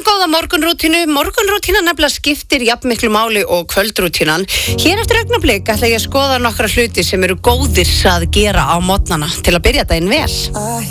Komið góða morgunrútínu. Morgunrútínan nefnilega skiptir jafnmiklu máli og kvöldrútínan. Hér eftir augnablik ætla ég að skoða nokkra hluti sem eru góðir að gera á morgnana til að byrja daginn vel.